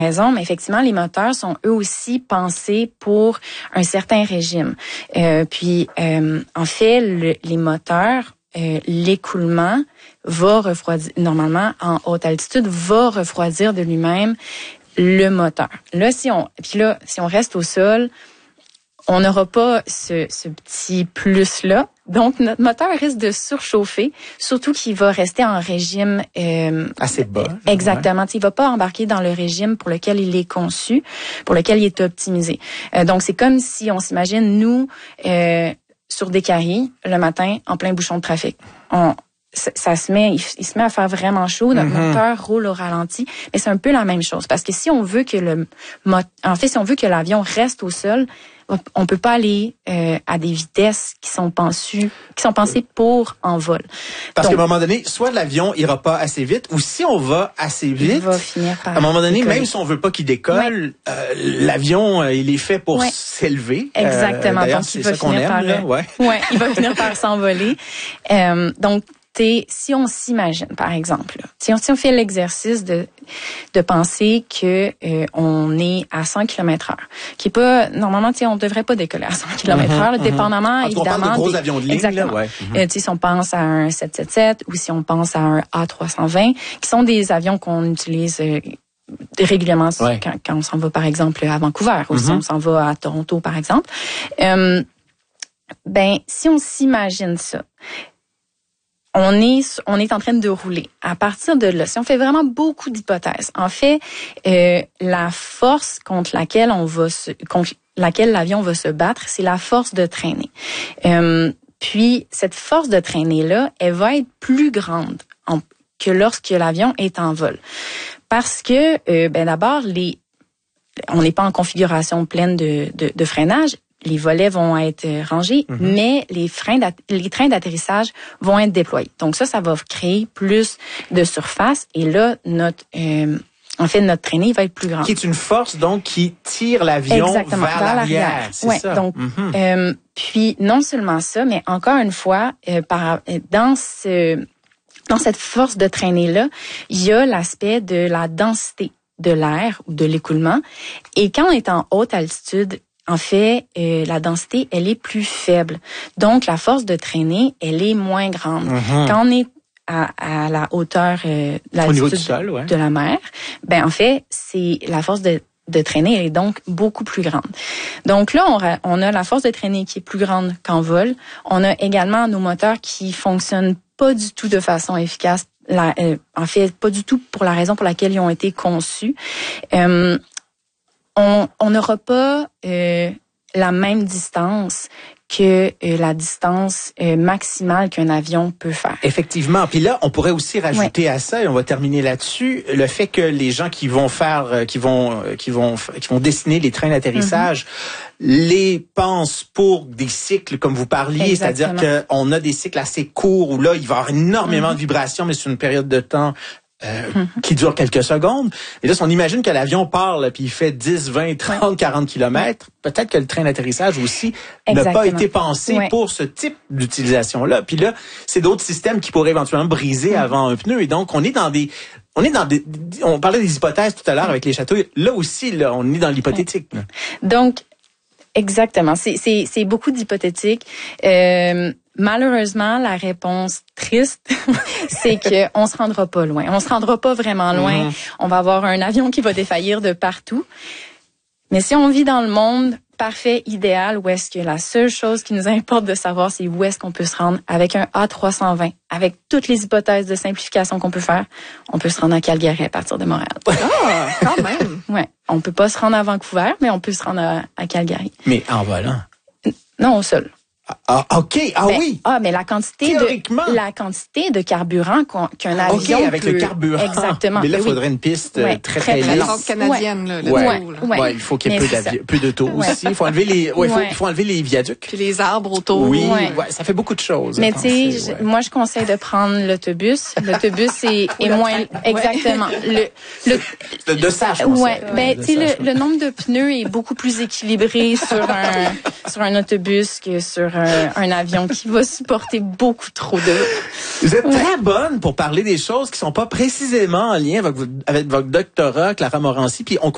raison, mais effectivement, les moteurs sont eux aussi pensés pour un certain régime. En fait, les moteurs, l'écoulement va refroidir, normalement, en haute altitude, va refroidir de lui-même le moteur. Là, si on reste au sol, on n'aura pas ce petit plus-là. Donc, notre moteur risque de surchauffer, surtout qu'il va rester en régime... assez bas. Exactement. Ouais. Il ne va pas embarquer dans le régime pour lequel il est conçu, pour lequel il est optimisé. Donc, c'est comme si on s'imagine, nous, sur des carrés, le matin, en plein bouchon de trafic. Il se met à faire vraiment chaud, notre moteur roule au ralenti, mais c'est un peu la même chose. Parce que si on veut que si on veut que l'avion reste au sol, on peut pas aller à des vitesses qui sont pensées pour en vol. Parce qu'à un moment donné, soit l'avion ira pas assez vite, ou si on va assez vite, il va finir par à un moment donné, décoller. même si on veut pas qu'il décolle, l'avion, il est fait pour s'élever. Exactement. Donc, c'est ça qu'on aime, là. Il va finir par s'envoler. Donc, si on s'imagine, par exemple, là, si on fait l'exercice de penser que on est à 100 km/h, qui est pas normalement, on devrait pas décoller à 100 km/h, dépendamment évidemment. On parle de gros avions de ligne, exactement. Là, si on pense à un 777 ou si on pense à un A320, qui sont des avions qu'on utilise régulièrement quand on s'en va, par exemple, à Vancouver ou si on s'en va à Toronto, par exemple. Si on s'imagine ça. On est en train de rouler. À partir de là, si on fait vraiment beaucoup d'hypothèses, en fait, la force contre laquelle l'avion va se battre, c'est la force de traînée. Puis cette force de traînée-là, elle va être plus grande que lorsque l'avion est en vol. Parce que, d'abord, on n'est pas en configuration pleine de freinage. Les volets vont être rangés, mais les trains d'atterrissage vont être déployés. Donc ça va créer plus de surface et là, notre traînée va être plus grande. Qui est une force, donc, qui tire l'avion vers l'arrière. C'est ça. Donc, puis non seulement ça, mais encore une fois, dans cette force de traînée-là, il y a l'aspect de la densité de l'air ou de l'écoulement. Et quand on est en haute altitude, en fait, la densité, elle est plus faible. Donc, la force de traînée, elle est moins grande. Quand on est à la hauteur au niveau du sol, de la mer, en fait, c'est la force de traînée, elle est donc beaucoup plus grande. Donc là, on a la force de traînée qui est plus grande qu'en vol. On a également nos moteurs qui fonctionnent pas du tout de façon efficace. En fait, pas du tout pour la raison pour laquelle ils ont été conçus. On n'aura pas la même distance que la distance maximale qu'un avion peut faire. Effectivement. Puis là, on pourrait aussi rajouter à ça, et on va terminer là-dessus, le fait que les gens qui vont dessiner les trains d'atterrissage les pensent pour des cycles comme vous parliez, c'est-à-dire qu'on a des cycles assez courts où là, il va y avoir énormément de vibrations, mais sur une période de temps qui dure quelques secondes. Et là, si on imagine que l'avion part, là, puis il fait 10, 20, 30, 40 kilomètres, peut-être que le train d'atterrissage aussi n'a pas été pensé pour ce type d'utilisation-là. Puis là, c'est d'autres systèmes qui pourraient éventuellement briser avant un pneu. Et donc, on parlait des hypothèses tout à l'heure avec les châteaux. Là aussi, là, on est dans l'hypothétique. Donc, exactement. C'est beaucoup d'hypothétiques. Malheureusement, la réponse triste, c'est que on se rendra pas loin. On se rendra pas vraiment loin. On va avoir un avion qui va défaillir de partout. Mais si on vit dans le monde parfait, idéal, où est-ce que la seule chose qui nous importe de savoir, c'est où est-ce qu'on peut se rendre avec un A320, avec toutes les hypothèses de simplification qu'on peut faire, on peut se rendre à Calgary à partir de Montréal. Ah, quand même! Ouais. On peut pas se rendre à Vancouver, mais on peut se rendre à Calgary. Mais en volant? Non, au sol. Ah, OK. Oui. Mais la quantité de carburant qu'un avion OK, avec peut... le carburant. Exactement. Mais là, il faudrait une piste très lisse. La langue canadienne, là, il faut qu'il y ait peu d'auto aussi. Il faut enlever les viaducs. Puis les arbres autour. Oui, ça fait beaucoup de choses. Mais tu sais, moi, je conseille de prendre l'autobus. L'autobus est moins... Exactement. De ça, je conseille. Tu sais, le nombre de pneus est beaucoup plus équilibré sur un autobus que sur un avion qui va supporter beaucoup trop d'eau. Vous êtes très bonne pour parler des choses qui sont pas précisément en lien avec votre doctorat, Clara Morancy, puis on